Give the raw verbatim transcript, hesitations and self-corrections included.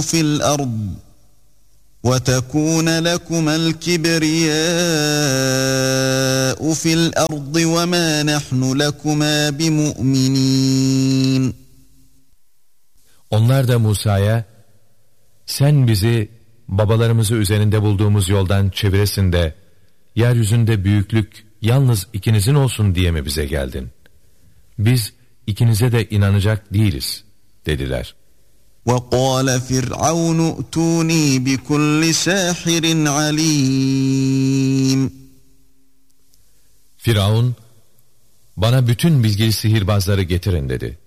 فِي الْأَرْضِ وَتَكُونَ لَكُمَا الْكِبْرِيَاءُ فِي الْأَرْضِ وَمَا نَحْنُ لَكُمَا بِمُؤْمِنِينَ. Onlar da Musa'ya, sen bizi babalarımızı üzerinde bulduğumuz yoldan çeviresin de, yeryüzünde büyüklük yalnız ikinizin olsun diye mi bize geldin? Biz ikinize de inanacak değiliz, dediler. وَقَالَ فِرْعَوْنُ ائْتُونِي بِكُلِّ سَاحِرٍ عَلِيمٍ. Firavun, bana bütün bilgili sihirbazları getirin dedi.